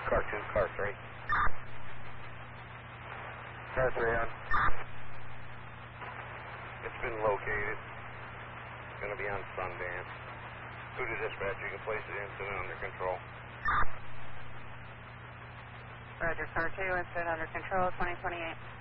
car 2, car 3. Car 3 on. It's been located. It's going to be on Sundance. 2 to dispatch, you can place the incident under control. Roger, car 2, incident under control, 2028.